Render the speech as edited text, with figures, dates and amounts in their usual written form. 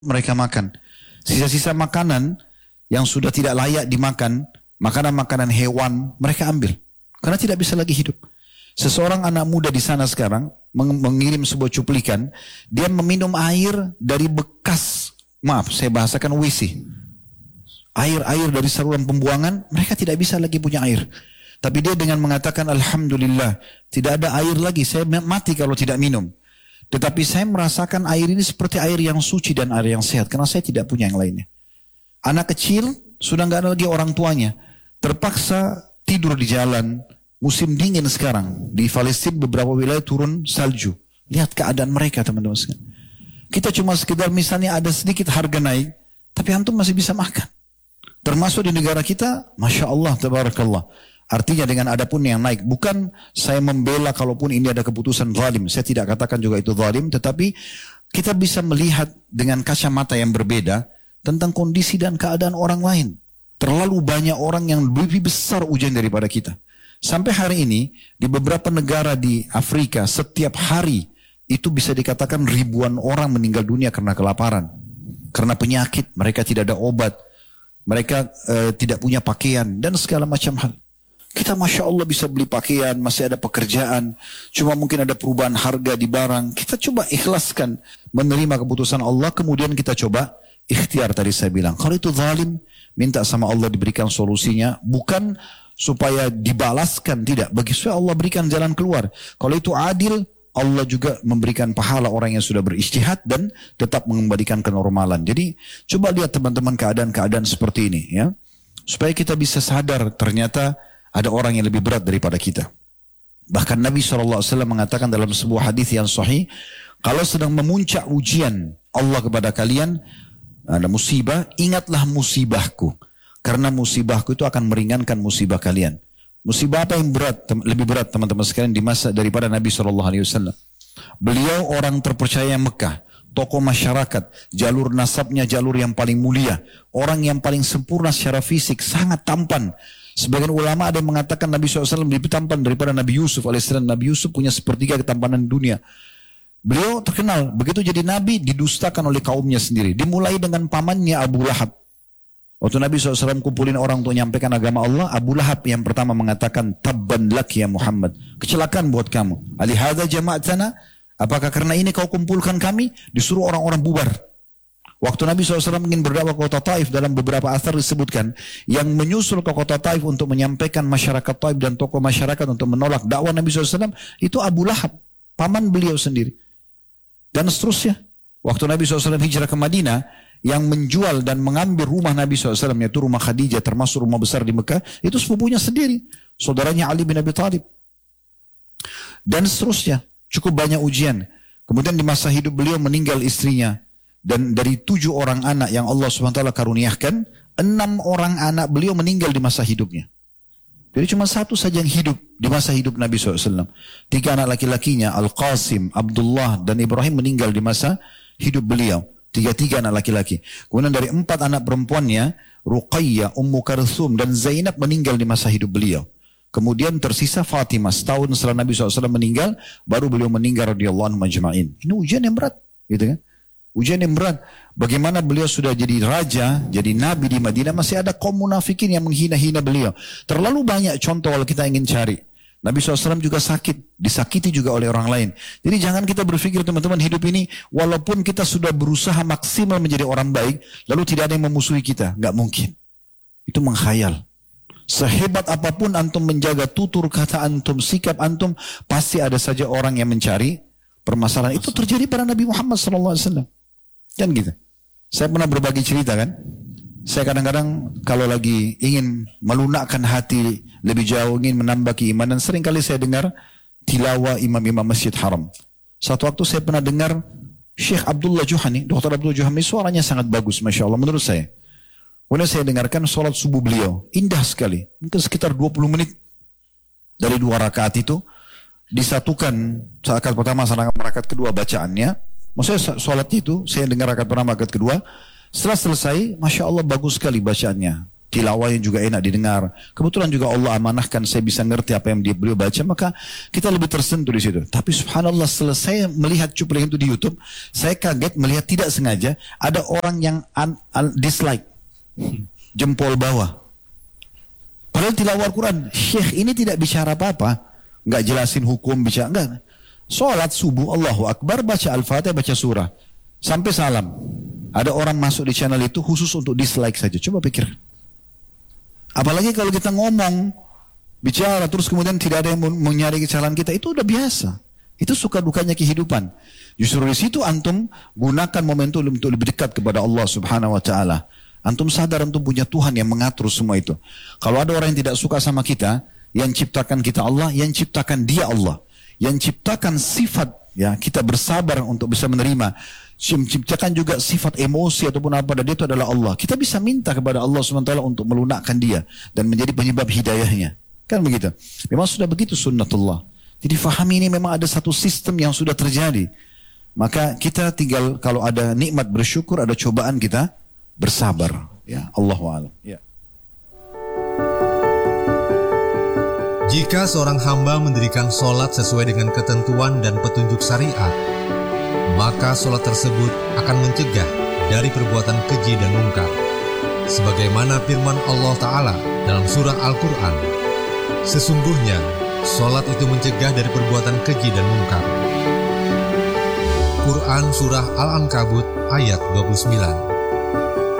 mereka makan. Sisa-sisa makanan yang sudah tidak layak dimakan, makanan-makanan hewan, mereka ambil. Karena tidak bisa lagi hidup. Seseorang anak muda di sana sekarang mengirim sebuah cuplikan, dia meminum air dari bekas, maaf saya bahasakan WC. Air dari saluran pembuangan, mereka tidak bisa lagi punya air. Tapi dia dengan mengatakan Alhamdulillah, tidak ada air lagi, saya mati kalau tidak minum. Tetapi saya merasakan air ini seperti air yang suci dan air yang sehat. Karena saya tidak punya yang lainnya. Anak kecil sudah nggak ada lagi orang tuanya. Terpaksa tidur di jalan. Musim dingin sekarang. Di Palestina beberapa wilayah turun salju. Lihat keadaan mereka teman-teman sekalian. Kita cuma sekedar misalnya ada sedikit harga naik. Tapi antum masih bisa makan. Termasuk di negara kita. Masya Allah, tabarakallah. Artinya dengan adapun yang naik, bukan saya membela kalaupun ini ada keputusan zalim. Saya tidak katakan juga itu zalim, tetapi kita bisa melihat dengan kacamata yang berbeda tentang kondisi dan keadaan orang lain. Terlalu banyak orang yang lebih besar ujian daripada kita. Sampai hari ini, di beberapa negara di Afrika, setiap hari itu bisa dikatakan ribuan orang meninggal dunia karena kelaparan. Karena penyakit, mereka tidak ada obat, mereka tidak punya pakaian, dan segala macam hal. Kita Masya Allah bisa beli pakaian, masih ada pekerjaan. Cuma mungkin ada perubahan harga di barang. Kita coba ikhlaskan menerima keputusan Allah. Kemudian kita coba ikhtiar tadi saya bilang. Kalau itu zalim, minta sama Allah diberikan solusinya. Bukan supaya dibalaskan, tidak. Bagi supaya Allah berikan jalan keluar. Kalau itu adil, Allah juga memberikan pahala orang yang sudah berijtihad dan tetap mengembalikan kenormalan. Jadi coba lihat teman-teman keadaan-keadaan seperti ini, ya, supaya kita bisa sadar ternyata ada orang yang lebih berat daripada kita. Bahkan Nabi SAW mengatakan dalam sebuah hadis yang sahih, kalau sedang memuncak ujian Allah kepada kalian, ada musibah, ingatlah musibahku. Karena musibahku itu akan meringankan musibah kalian. Musibah apa yang berat, lebih berat teman-teman sekalian di masa daripada Nabi SAW? Beliau orang terpercaya Mekah, tokoh masyarakat, jalur nasabnya jalur yang paling mulia, orang yang paling sempurna secara fisik, sangat tampan. Sebagian ulama ada yang mengatakan Nabi SAW lebih tampan daripada Nabi Yusuf AS. Nabi Yusuf punya sepertiga ketampanan dunia. Beliau terkenal, begitu jadi Nabi didustakan oleh kaumnya sendiri. Dimulai dengan pamannya Abu Lahab. Waktu Nabi SAW kumpulin orang untuk menyampaikan agama Allah, Abu Lahab yang pertama mengatakan, Tabban lak ya Muhammad. Kecelakaan buat kamu. Alihada jama'atana, apakah karena ini kau kumpulkan kami? Disuruh orang-orang bubar. Waktu Nabi SAW ingin berdakwah ke kota Taif, dalam beberapa asar disebutkan, yang menyusul ke kota Taif untuk menyampaikan masyarakat Taif dan tokoh masyarakat untuk menolak dakwah Nabi SAW, itu Abu Lahab, paman beliau sendiri. Dan seterusnya. Waktu Nabi SAW hijrah ke Madinah, yang menjual dan mengambil rumah Nabi SAW, yaitu rumah Khadijah, termasuk rumah besar di Mekah, itu sepupunya sendiri, saudaranya Ali bin Abi Thalib. Dan seterusnya, cukup banyak ujian. Kemudian di masa hidup beliau meninggal istrinya. Dan dari 7 orang anak yang Allah SWT karuniakan, 6 orang anak beliau meninggal di masa hidupnya. Jadi cuma 1 saja yang hidup di masa hidup Nabi SAW. 3 anak laki-lakinya, Al-Qasim, Abdullah, dan Ibrahim meninggal di masa hidup beliau. 3 anak laki-laki. Kemudian dari 4 anak perempuannya, Ruqayyah, Ummu Karsum, dan Zainab meninggal di masa hidup beliau. Kemudian tersisa Fatimah. Setahun setelah Nabi SAW meninggal, baru beliau meninggal radhiyallahu anhu majma'in. Ini ujian yang berat, gitu kan? Ujian yang berat. Bagaimana beliau sudah jadi raja, jadi nabi di Madinah, masih ada kaum munafikin yang menghina-hina beliau. Terlalu banyak contoh kalau kita ingin cari. Nabi SAW juga sakit, disakiti juga oleh orang lain. Jadi jangan kita berpikir teman-teman hidup ini, walaupun kita sudah berusaha maksimal menjadi orang baik, lalu tidak ada yang memusuhi kita. Nggak mungkin. Itu mengkhayal. Sehebat apapun antum menjaga tutur kata antum, sikap antum, pasti ada saja orang yang mencari permasalahan. Itu terjadi pada Nabi Muhammad SAW. Kan gitu. Saya pernah berbagi cerita kan. Saya kadang-kadang kalau lagi ingin melunakkan hati lebih jauh, ingin menambah keimanan, seringkali saya dengar tilawah imam-imam Masjid Haram. Satu waktu saya pernah dengar Syekh Abdullah Juhani, Dr. Abdullah Juhani, suaranya sangat bagus, Masya Allah, menurut saya. Kemudian saya dengarkan sholat subuh beliau. Indah sekali. Mungkin sekitar 20 menit dari 2 rakaat itu. Disatukan rakaat pertama sama rakaat kedua bacaannya. Maksudnya sholat itu, saya dengar rakaat pertama, rakaat kedua. Setelah selesai, Masya Allah bagus sekali bacaannya. tilawahnya juga enak didengar. Kebetulan juga Allah amanahkan saya bisa ngerti apa yang beliau baca, maka kita lebih tersentuh di situ. Tapi subhanallah, selesai melihat cuplikan itu di YouTube, saya kaget melihat tidak sengaja ada orang yang dislike, jempol bawah. Padahal tilawah Al-Quran, Syekh ini tidak bicara apa-apa, nggak jelasin hukum, bicara enggak. Sholat subuh, Allahu Akbar, baca Al-Fatihah, baca surah, sampai salam. Ada orang masuk di channel itu khusus untuk dislike saja. Coba pikir. Apalagi kalau kita ngomong, bicara, terus kemudian tidak ada yang mau nyari kesalahan kita, itu udah biasa. Itu suka dukanya kehidupan. Justru di situ antum gunakan momentum untuk lebih dekat kepada Allah Subhanahu Wa Taala. Antum sadar antum punya Tuhan yang mengatur semua itu. Kalau ada orang yang tidak suka sama kita, yang ciptakan kita Allah, yang ciptakan dia Allah, yang ciptakan sifat ya kita bersabar untuk bisa menerima, menciptakan juga sifat emosi ataupun apa, dan dia itu adalah Allah. Kita bisa minta kepada Allah SWT untuk melunakkan dia dan menjadi penyebab hidayahnya. Kan begitu. Memang sudah begitu sunnatullah. Jadi fahami ini memang ada satu sistem yang sudah terjadi. Maka kita tinggal kalau ada nikmat bersyukur, ada cobaan kita bersabar. Ya, Allahu a'lam. Ya. Jika seorang hamba mendirikan sholat sesuai dengan ketentuan dan petunjuk syariat, maka sholat tersebut akan mencegah dari perbuatan keji dan mungkar. Sebagaimana firman Allah Ta'ala dalam surah Al-Quran, sesungguhnya sholat itu mencegah dari perbuatan keji dan mungkar. Quran Surah Al-Ankabut ayat 29.